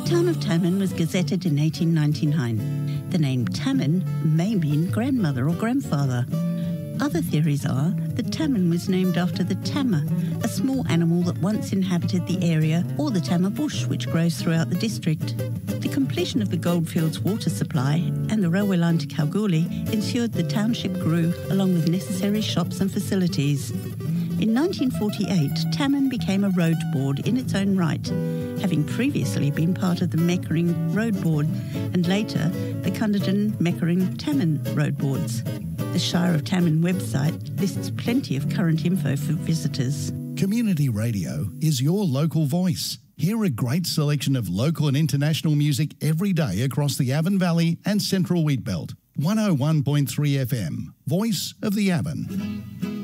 town of Tammin was gazetted in 1899. The name Tammin may mean grandmother or grandfather. Other theories are that Tammin was named after the tama, a small animal that once inhabited the area, or the tama bush, which grows throughout the district. The completion of the Goldfields water supply and the railway line to Kalgoorlie ensured the township grew, along with necessary shops and facilities. In 1948, Tammin became a road board in its own right, having previously been part of the Meckering Road Board and later the Cunderdin Meckering Tammin Road Boards. The Shire of Tammin website lists plenty of current info for visitors. Community radio is your local voice. Hear a great selection of local and international music every day across the Avon Valley and Central Wheatbelt. 101.3 FM, Voice of the Avon.